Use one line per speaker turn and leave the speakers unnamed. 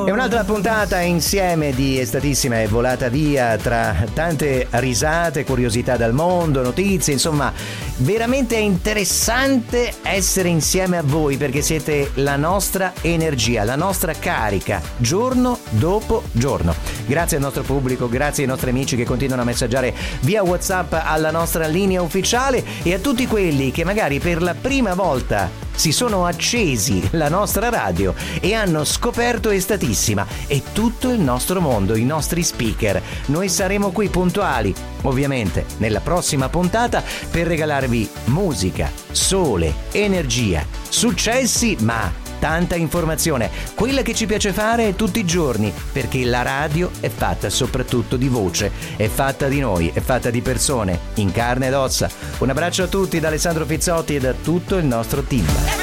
E un'altra puntata insieme di Estatissima è volata via tra tante risate, curiosità dal mondo, notizie, insomma, veramente è interessante essere insieme a voi perché siete la nostra energia, la nostra carica, giorno dopo giorno. Grazie al nostro pubblico, grazie ai nostri amici che continuano a messaggiare via WhatsApp alla nostra linea ufficiale e a tutti quelli che magari per la prima volta si sono accesi la nostra radio e hanno scoperto Estatissima e tutto il nostro mondo, i nostri speaker. Noi saremo qui puntuali, ovviamente, nella prossima puntata per regalarvi musica, sole, energia, successi, ma tanta informazione, quella che ci piace fare tutti i giorni, perché la radio è fatta soprattutto di voce, è fatta di noi, è fatta di persone, in carne ed ossa. Un abbraccio a tutti da Alessandro Pizzotti e da tutto il nostro team.